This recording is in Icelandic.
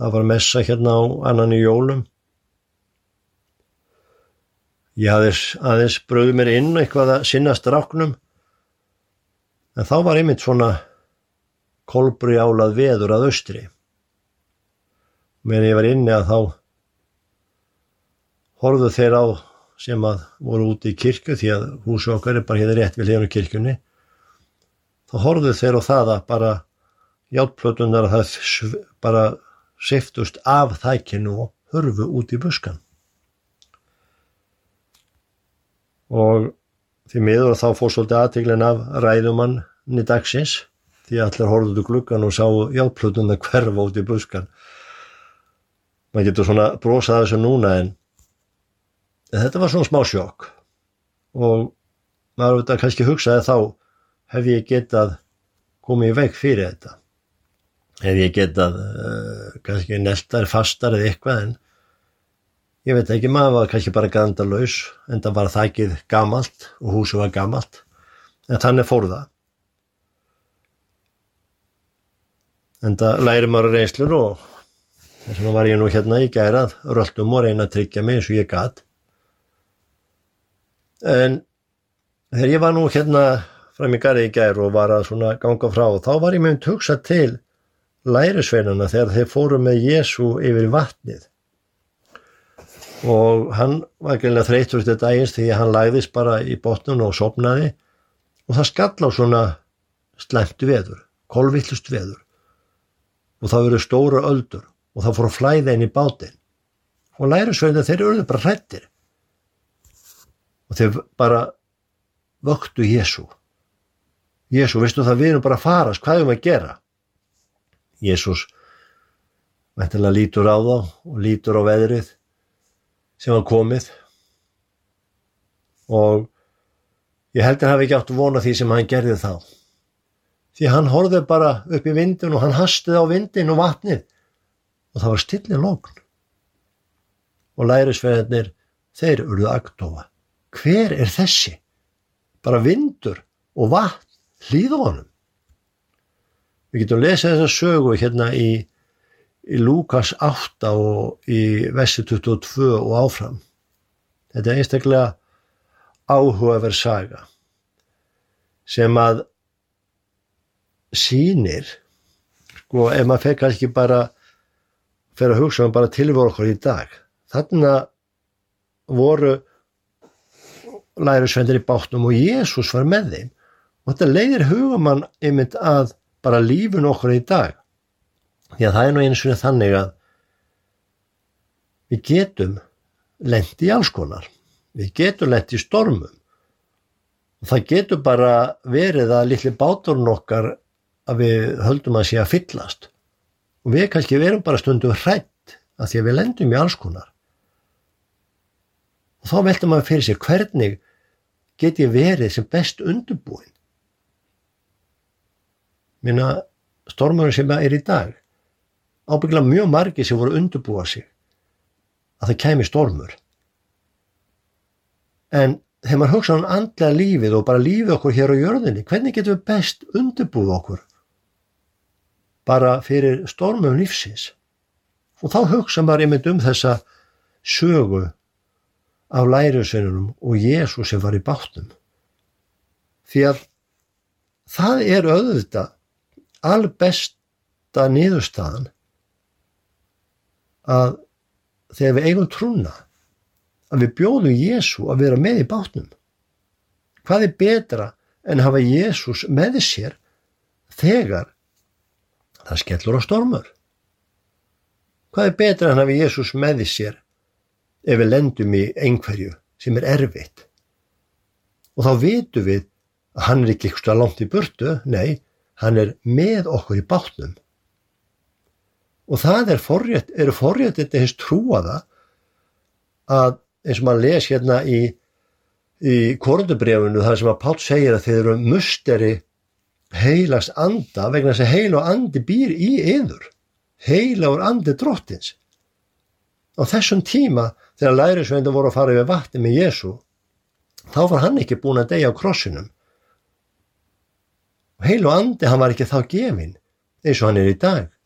Það var messa hérna á annan í jólum. Ég hafði aðeins brugðið mér inn eitthvað að sinna stráknum. En þá var einmitt svona kolbrjálað veður að austri. Meðan ég var inni að þá horfðu þeir á sem að voru úti í kirkju, því að húsið okkar bara hérna rétt við hliðina á kirkjunni. Þá horfðu þeir á það að bara járnplöturnar að það bara seyftust af þækinu og hurfu út í buskan. Og því miður þá fór svolítið athygli af ræðumanni dagsins, því allir horfðu út í gluggann og sáu járnplöturnar hverfa út í buskan. Man getur svona brosað af þessu núna, en þetta var svona smá sjokk. Og maður auðvitað kannski hugsaði þá, hef ég getað komið í veg fyrir þetta. Hef ég getað kannski neltar, fastar eða eitthvað, en ég veit ekki, maður var kannski bara grandalaus, en það var þakið gamalt og húsið var gamalt. En þannig fór það. En það læri maður reynslur og þess vegna var ég nú hérna í gær að röltum og reyna að tryggja mig eins og ég gat. En þegar ég var nú hérna fram í garði í gær og var að svona ganga frá, þá var ég mynd hugsa til lærisveinana þegar þeir fóru með Jesú yfir vatnið. Og hann var greinilega þreyttur eftir dagins því hann lagðist bara í botnun og sofnaði og það skall á svona slæmt veður, kolvillust veður. Og það voru stóra öldur og það fór að flæða inn í bátinn. Og lærisveinarnir þeir urðu bara hræddir. Og þeir bara vöktu Jesú. Jesú, veistu það, við erum bara að farast, hvað erum við að gera? Jesús væntanlega lítur á þá og lítur á veðrið sem var komið. Og ég held að hann hafi ekki átt að vona því sem hann gerði þá. Því hann horfði bara upp í vindin og hann hastið á vindin og vatnið. Og það var stilli logn. Og lærisveinarnir, þeir urðu agndofa. Hver er þessi? Bara vindur og vatn hlýða honum. Við getum lesið þessa sögu hérna í Lúkas 8 og í versi 22 og áfram. Þetta er einstaklega áhugaverð saga sem að sýnir, sko, ef maður fer kannski bara fyrir að hugsa bara tilveru okkur í dag. Þarna voru lærisveinarnir í bátnum og Jesús var með þeim. Og þetta leiðir hugamann einmitt að bara lífinu okkur í dag. Því að það er nú einu sinni þannig að við getum lent í alls konar. Við getum lent í stormum. Og það getur bara verið að litli báturinn okkar að við höldum að sé að fyllast. Og við kannski verum bara stundum hrædd að því að við lendum í alls konar. Og þá veltum maður fyrir sér, hvernig get ég verið sem best undirbúin? Minna stormurinn sem er í dag, ábyggilega mjög margir sem voru undirbúa sig að það kæmi stormur. En þegar maður hugsa andlega lífið og bara lífið okkur hér á jörðinni, hvernig getum við best undirbúið okkur bara fyrir stormum lífsins? Og þá hugsa maður einmitt þessa sögu af lærisveinunum og Jesú sem var í bátnum. Því að það er auðvitað albesta niðurstaðan að þegar við eigum trúna að við bjóðum Jesú að vera með í bátnum. Hvað er betra en að hafa Jesús með sér þegar það skellur á stormur? Hvað er betra en að hafa Jesús með sér ef við lendum í einhverju sem er erfitt? Og þá vitum við að hann er ekki eitthvað langt í burtu, nei, hann er með okkur í bátnum. Og það eru forréttindi hins trúaða að, eins og maður les hérna í Korinthubréfinu, þar sem að Páll segir að þið eru musteri heilags anda, vegna þess að heilagur andi býr í yður. Heilagur andi drottins. Á þessum tíma, þegar lærisveinarnir voru að fara yfir vatnið með Jesú, þá var hann ekki búinn að deyja á krossinum. Heilagur andi, hann var ekki þá gefinn, eins og hann er í dag.